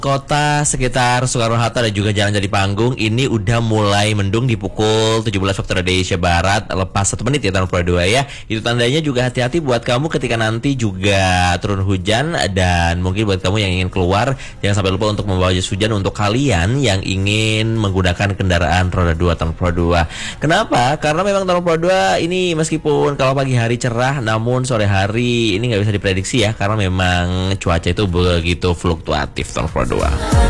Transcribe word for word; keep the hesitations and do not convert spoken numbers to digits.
Kota sekitar Soekarno-Hatta dan juga Jalan Jadi Panggung ini udah mulai mendung di pukul tujuh belas waktu Indonesia Barat, lepas satu menit ya tahun dua ya. Itu tandanya juga hati-hati buat kamu ketika nanti juga turun hujan, dan mungkin buat kamu yang ingin keluar jangan sampai lupa untuk membawa jas hujan untuk kalian yang ingin menggunakan kendaraan roda dua tahun dua. Kenapa? Karena memang tahun dua ini meskipun kalau pagi hari cerah, namun sore hari ini nggak bisa diprediksi ya, karena memang cuaca itu begitu fluktuatif tahun dua.